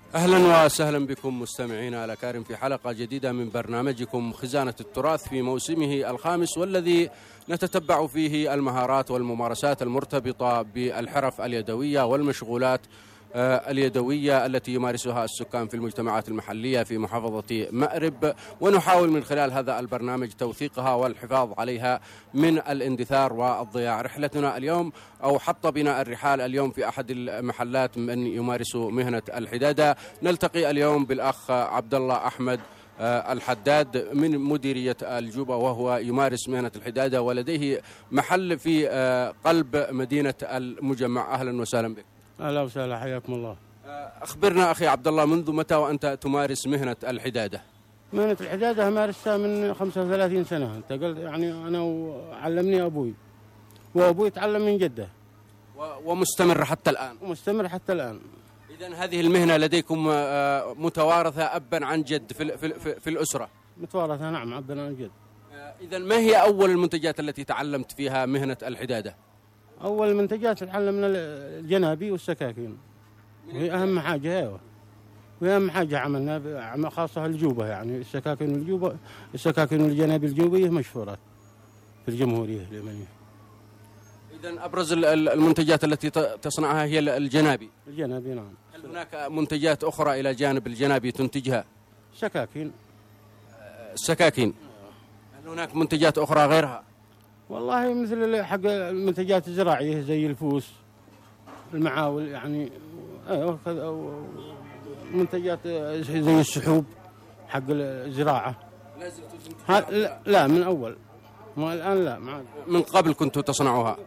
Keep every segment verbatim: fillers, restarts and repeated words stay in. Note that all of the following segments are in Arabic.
أهلا وسهلا بكم مستمعينا الأكارم في حلقة جديدة من برنامجكم خزانة التراث في موسمه الخامس، والذي نتتبع فيه المهارات والممارسات المرتبطة بالحرف اليدوية والمشغولات اليدوية التي يمارسها السكان في المجتمعات المحلية في محافظة مأرب، ونحاول من خلال هذا البرنامج توثيقها والحفاظ عليها من الاندثار والضياع. رحلتنا اليوم أو حط بنا الرحال اليوم في أحد المحلات من يمارس مهنة الحدادة. نلتقي اليوم بالأخ عبد الله أحمد الحداد من مديرية الجوبة، وهو يمارس مهنة الحدادة ولديه محل في قلب مدينة المجمع. أهلا وسهلا بك. أهلا وسهلا، حياكم الله. أخبرنا أخي عبد الله، منذ متى وأنت تمارس مهنة الحدادة؟ مهنة الحدادة مارستها من خمسة وثلاثين سنة. انتقلت يعني أنا وعلمني أبوي، وأبوي تعلم من جده، ومستمر حتى الآن. ومستمر حتى الآن. إذن هذه المهنة لديكم متوارثة أبا عن جد في, في, في الأسرة؟ متوارثة، نعم، أبا عن جد. إذن ما هي أول المنتجات التي تعلمت فيها مهنة الحدادة؟ أول المنتجات تعلمنا الجنابي والسكاكين، وهي أهم حاجة. أيوة، وهي أهم حاجة عملنا خاصة الجوبة، يعني السكاكين الجوبة، السكاكين والجنابي الجوبية مشهورات في الجمهورية اليمنية. إذن أبرز المنتجات التي تصنعها هي الجنابي؟ الجنابي، نعم. هل هناك منتجات أخرى إلى جانب الجنابي تنتجها؟ سكاكين. السكاكين. هل هناك منتجات أخرى غيرها؟ والله مثل حق المنتجات الزراعية زي الفوس، المعاول، يعني ايوه، منتجات زي السحوب حق الزراعة. لا, لا من أول، ما الآن لا، ما من قبل كنتوا تصنعوها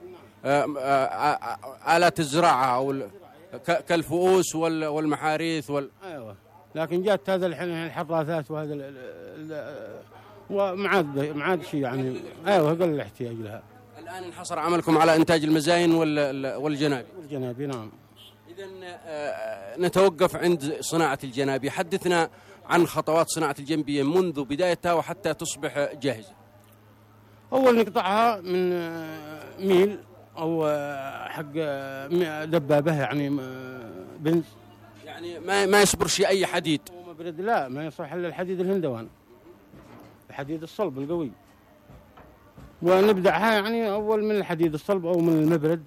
آلات الزراعة أو كالفؤوس والمحاريث وال... ايوه، لكن جات هذا الحين الحراثات وهذا ال وما عاد ما عاد شيء، يعني ايوه قل الاحتياج لها. الآن انحصر عملكم على إنتاج المزاين والجنابي؟ الجنابي، نعم. إذن نتوقف عند صناعة الجنابي. حدثنا عن خطوات صناعة الجنبية منذ بدايتها وحتى تصبح جاهزة. أول نقطعها من ميل أو حق دبابة، يعني بنز، يعني ما ما يصبر شيء أي حديد. ومبرد، لا، ما يصلح إلا الحديد الهندوان، الحديد الصلب القوي. ونبدعها يعني أول من الحديد الصلب أو من المبرد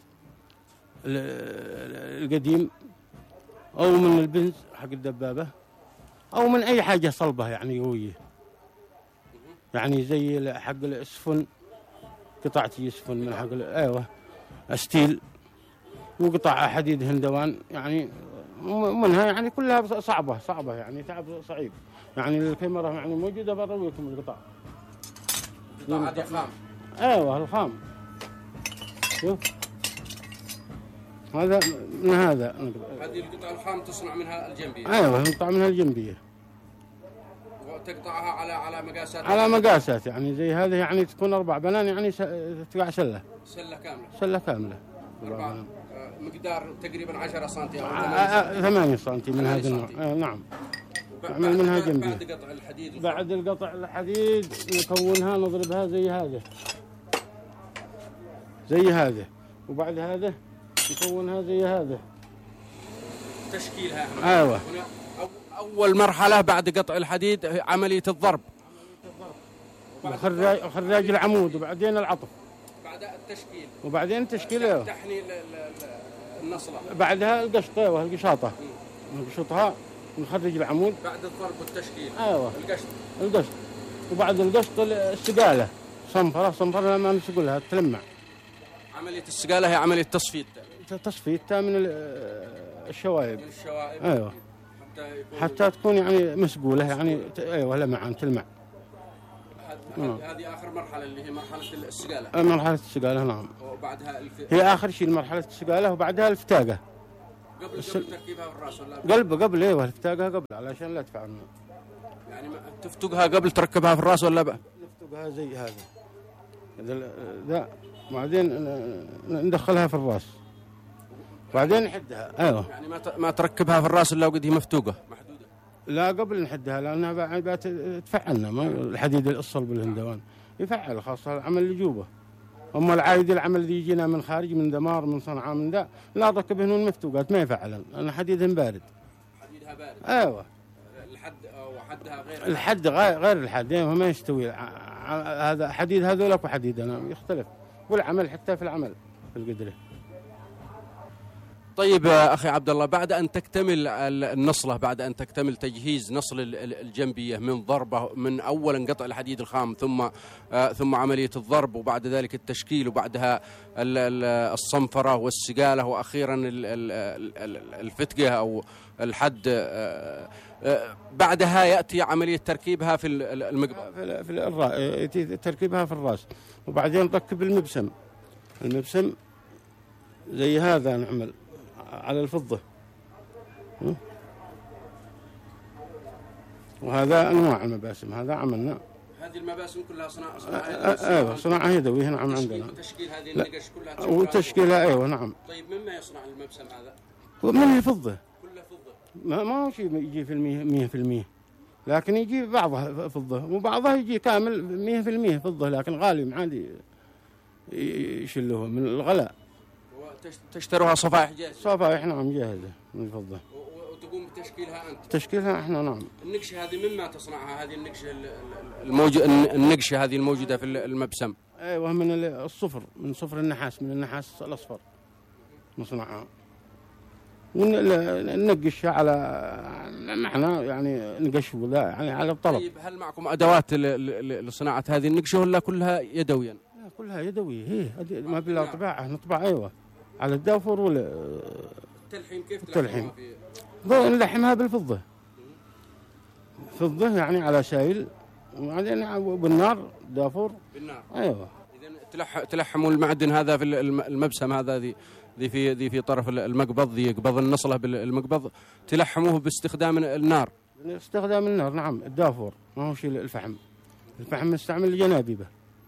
القديم أو من البنز حق الدبابة أو من أي حاجة صلبة يعني قوية، يعني زي حق السفن، قطعة سفن من حق أيوة ستيل، وقطع حديد هندوان، يعني منها يعني كلها صعبة صعبة يعني تعب صعيب. يعني الكاميرا يعني موجودة برويكم القطع. القطع هذه خام؟ ايوه الخام. شوف هذا من هذا. هذه القطع الخام تصنع منها الجنبية؟ ايوه نقطع منها الجنبية، وتقطعها على على مقاسات؟ على مقاسات، يعني زي هذه يعني تكون أربع بنان، يعني تقع سلة سلة كاملة؟ سلة كاملة أربع مقدار تقريبا عشرة سنتي أو ثمانية سنتي من هذا النوع. آه نعم. نعمل منها جنبية. بعد قطع الحديد، بعد القطع الحديد نكونها نضربها زي هذا زي هذا، وبعد هذا نكونها زي هذا. تشكيلها؟ ايوه. أول مرحلة بعد قطع الحديد عملية الضرب، وخراج خراج العمود، وبعدين العطف، بعد التشكيل، وبعدين التشكيل، تحني النصلة، بعدها القشط، ايوه القشاطة، نقشطها نخرج العمود بعد الضرب والتشكيل. ايوه القشط القشط وبعد القشط السقالة، صنفرة صنفرة ما نسقلها تلمع. عملية السقالة هي عملية تصفية تصفيتها من الشوائب. من الشوائب، ايوه، حتى تكون يعني مسقولة، يعني ايوه لمعان تلمع. هذه آخر مرحلة اللي هي مرحلة السقالة. مرحلة السقالة، نعم. وبعدها الف... هي آخر شيء مرحلة السقالة، وبعدها الفتاقة. قبل الس... قبل تركيبها بالراس ولا قلب قبل ايوه الفتاقة قبل، علشان لا تفعلنا. يعني تفتقها قبل تركبها في الراس ولا بقى؟ نفتقها زي هذا ذا، بعدين ندخلها في الراس، بعدين نحدها. ايوه، يعني ما ما تركبها في الراس الا وقد هي مفتوقه محدوده؟ لا قبل نحدها، لانها بعد تفعلنا، ما الحديد الصلب الهندوان يفعل، خاصه العمل اللي جوبه. اما العايد العمل اللي يجينا من خارج، من دمار، من صنعاء، من ذا، لا ركب هنا المفتوقات ما يفعلن، انا حديدهم بارد. حديد كلها بارد. ايوه. الحد او حدها غير الحد غير غير الحد يعني ما يستوي. هذا حديد هذولك وحديد انا يختلف، والعمل حتى في العمل في القدره. طيب اخي عبد الله، بعد ان تكتمل النصله، بعد ان تكتمل تجهيز نصل الجنبيه من ضربه، من اولا قطع الحديد الخام ثم ثم عمليه الضرب، وبعد ذلك التشكيل، وبعدها الصنفره والسقاله، واخيرا الفتقه او الحد، بعدها ياتي عمليه تركيبها في المقبض، في الراس، تركيبها في الراس، وبعدين نركب المبسم. المبسم زي هذا نعمل على الفضة، وهذا أنواع المباسم. هذا عملنا هذه المباسم كلها صناعة صناعة ايوه صناعة يدوي هنا عم عندنا. وتشكيل هذه النقش كلها وتشكيلها ايوه نعم. طيب مما يصنع المبسم هذا؟ من الفضة كله فضة. ما ما هو شيء يجي في المية مية في المية، لكن يجي بعضها فضة وبعضها يجي كامل مية في المية فضة، لكن غالي عادي يشلوه من الغلاء. تشتروها صفائح جاهزة؟ صفائح نعم جاهزة من الفضة. وتقوم بتشكيلها أنت؟ تشكيلها إحنا نعم. النقشة هذه مما تصنعها؟ هذه النقشة الموجودة، النقشة هذه الموجودة في المبسم؟ أيوة من الصفر، من صفر النحاس، من النحاس الأصفر نصنعها وننقشها على معنى يعني نقش ولا يعني على الطلب. طيب هل معكم أدوات لصناعة هذه النقشة ولا كلها يدويا؟ لا كلها يدوية. هي ما بلا طباعة، نطبع أيوة على الدافور ولا التلحيم. كيف تلحيم؟ نلحمها بالفضة، فضة يعني على شايل، وبعدين بالنار دافور بالنار. ايوه. اذا تلح تلحموا المعدن هذا في المبسم هذا، ذي ذي في ذي في طرف المقبض، ذي قبض النصله بالمقبض، تلحموه باستخدام النار. باستخدام النار نعم. الدافور ما هو شيء الفحم. الفحم نستعمل الجنابيبه.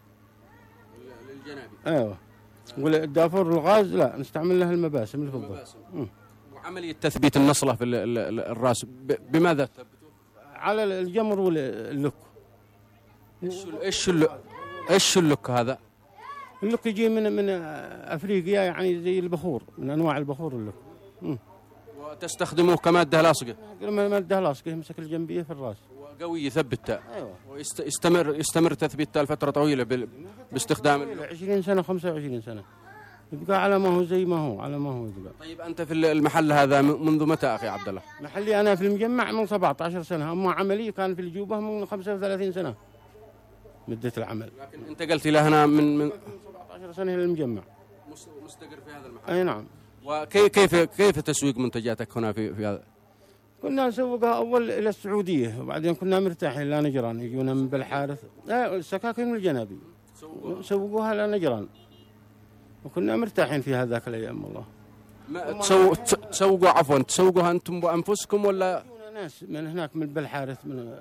للجنابي ايوه. والدافور الغاز لا نستعمل له المباسم الفضه. المباسم. وعمليه تثبيت النصله في الراس بماذا تثبتوه؟ على الجمر واللك. ايش ايش ايش اللك هذا؟ اللك يجي من من افريقيا، يعني زي البخور، من انواع البخور اللك. مم. وتستخدموه كماده لاصقه؟ ماده لاصقه يمسك الجنبيه في الراس وقوي يثبتها. ايوه. ويستمر يستمر تثبيتها لفتره طويله باستخدام عشرين سنه خمسة وعشرين سنه، يبقى على ما هو زي ما هو، على ما هو يبقى. طيب انت في المحل هذا منذ متى اخي عبد الله؟ محلي انا في المجمع من سبعة عشر سنه، اما عملي كان في الجوبه من خمسة وثلاثين سنه مده العمل. لكن انتقلت الى هنا من من سبعة عشر سنه الى المجمع، مستقر في هذا المحل. اي نعم. وكيف كيف كيف تسويق منتجاتك هنا في في هذا؟ كنا نسوقها اول الى السعوديه، وبعدين كنا مرتاحين لا نجران، يجونا من بالحارث لا السكاكين من الجنابي سوقوها لا نجران، وكنا مرتاحين في هذاك الايام والله. ما تسو... تسوقوا عفوا تسوقوها انتم بانفسكم ولا ناس من هناك من بالحارث، من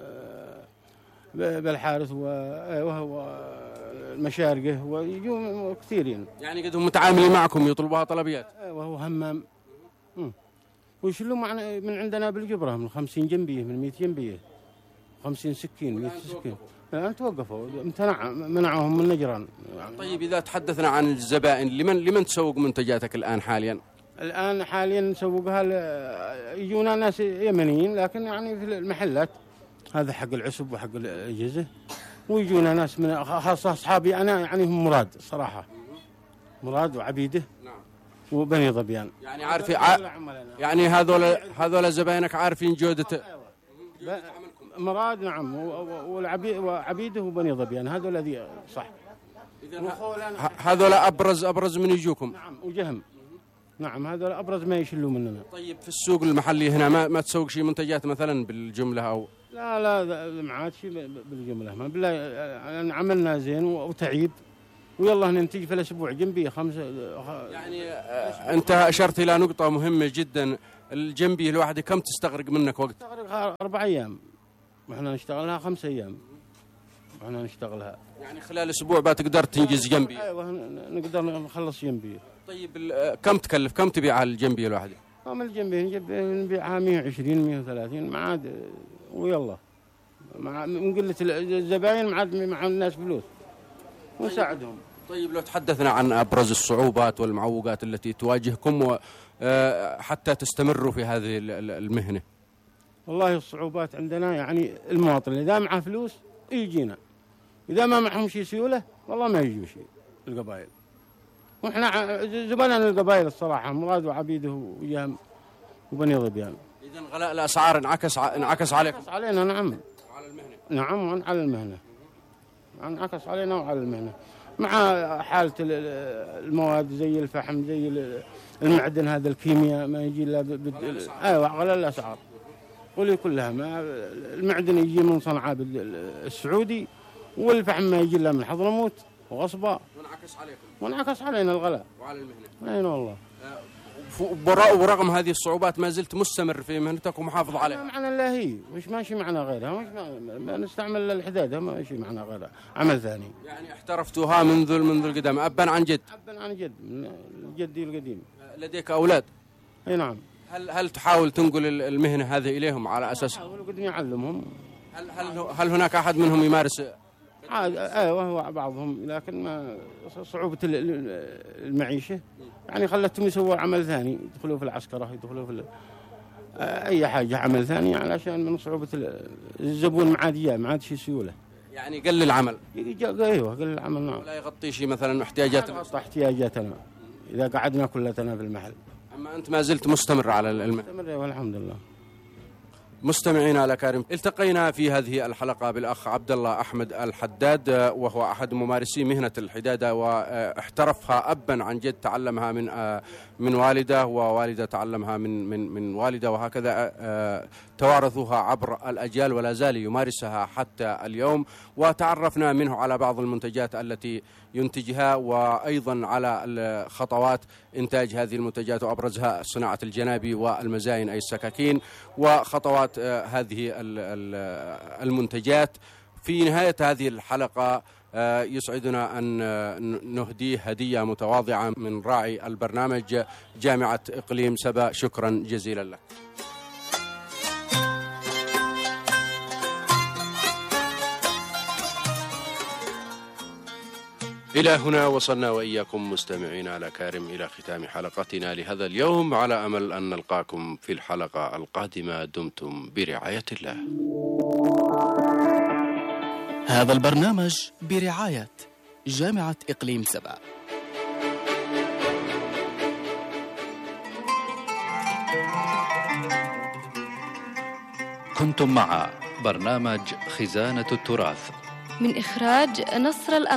بالحارث وهو المشارقه ويجون كثيرين، يعني قد هم متعاملين معكم يطلبوها طلبيات؟ وهو همام ويشيلوا معنا من عندنا بالجبره من خمسين جنبيه، من مئة جنبيه، خمسين سكين، مئة سكين. الآن توقفوا، امتنع منعهم من نجران. طيب إذا تحدثنا عن الزبائن، لمن لمن تسوق منتجاتك الآن حاليا؟ الآن حاليا نسوقها يجونا ناس يمنيين، لكن يعني في المحلات هذا حق العسب وحق الأجهزة، ويجونا ناس من خاصة أصحابي أنا يعني هم مراد صراحة، مراد وعبيده نعم وبني ظبيان. يعني عارف ع... يعني هذول هذول زبائنك عارفين جودة مراد نعم، وعبيده وبني ظبيان هذول الذي صح. هذول أبرز أبرز من يجوكم. نعم وجهم نعم، هذول أبرز ما يشلوا مننا. طيب في السوق المحلي هنا ما ما تسوق شيء منتجات مثلا بالجملة أو لا لا ما عاد شيء بالجملة، ما بالله عملنا زين وتعيب ويلا ننتج في الأسبوع جنبي خمسة. يعني أنت أشرت إلى نقطة مهمة جدا، الجنبي الواحدة كم تستغرق منك وقت؟ تستغرق أربع أيام وإحنا نشتغلها خمس أيام وإحنا نشتغلها. يعني خلال أسبوع بتقدر تنجز جنبي؟ أيوة نقدر نخلص جنبي. طيب كم تكلف، كم تبيع الجنبي الواحدة؟ كم الجنبي نبيعها مئة وعشرين مئة وثلاثين ما عاد ويلا، مع من قلة الزباين ما عاد مع الناس فلوس ونساعدهم. طيب لو تحدثنا عن أبرز الصعوبات والمعوقات التي تواجهكم حتى تستمروا في هذه المهنة. والله الصعوبات عندنا يعني المواطن إذا معه فلوس يجينا، إذا ما معهم شيء سيولة والله ما يجوا شيء القبائل. وإحنا زبالنا القبائل الصراحة مراد وعبيده ويام وبني ظبيان. إذا غلاء الأسعار انعكس ع... انعكس عليكم؟ انعكس علينا نعم. على المهنة. نعم وعلى المهنة. انعكس علينا وعلى المهنة. مع حالة المواد زي الفحم زي المعدن هذا الكيمياء ما يجي إلا بد... أيوة غلاء الأسعار. قولي كلها ما المعدن يجي من صنعاء السعودي والفحم ما يجي إلا من حضرموت وغصبة. وانعكس عليكم. وانعكس علينا الغلاء. وعلى المهنة. أين والله. ورغم هذه الصعوبات ما زلت مستمر في مهنتك ومحافظ عليها. ما معنا إلا هي، مش ماشي معنا غيرها، مش ما, ما نستعمل الحدادة، ما ماشي معنا غيرها، عمل ثاني. يعني احترفتها منذ منذ القدم، أبا عن جد. أبا عن جد، من جدي القديم. لديك أولاد؟ أي نعم. هل هل تحاول تنقل المهنة هذه إليهم على أساس؟ أحاول قد يعلمهم. هل هل هل هناك أحد منهم يمارس؟ عاد ايوه هو بعضهم، لكن ما صعوبة المعيشة يعني خلتهم يسووا عمل ثاني، يدخلوا في العسكرة، يدخلوا في اي حاجة عمل ثاني علشان من صعوبة الزبون ما عاد ما عاد شيء سيولة. يعني قل العمل. ايوه قل العمل نعم. ولا يغطي شيء مثلا احتياجاتنا. يغطي احتياجاتنا اذا قعدنا كلتنا في المحل. اما انت ما زلت مستمر على المهنة. مستمر والحمد لله. مستمعينا الأكارم، التقينا في هذه الحلقة بالأخ عبد الله أحمد الحداد، وهو أحد ممارسي مهنة الحدادة واحترفها أبا عن جد، تعلمها من من والده ووالده تعلمها من من من والده، وهكذا توارثوها عبر الأجيال ولا زال يمارسها حتى اليوم. وتعرفنا منه على بعض المنتجات التي ينتجها وأيضا على خطوات إنتاج هذه المنتجات، وأبرزها صناعة الجنابي والمزاين أي السكاكين وخطوات هذه المنتجات. في نهاية هذه الحلقة يسعدنا أن نهديه هدية متواضعة من راعي البرنامج جامعة إقليم سبا. شكرا جزيلا لك. إلى هنا وصلنا وإياكم مستمعينا الأكارم إلى ختام حلقتنا لهذا اليوم، على أمل أن نلقاكم في الحلقة القادمة. دمتم برعاية الله. هذا البرنامج برعاية جامعة إقليم سبا. كنتم مع برنامج خزانة التراث من إخراج نصر الأ